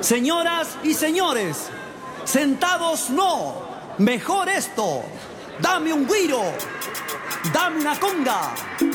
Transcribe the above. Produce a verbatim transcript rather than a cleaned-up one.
Señoras y señores, sentados no, mejor esto. Dame un güiro, dame una conga.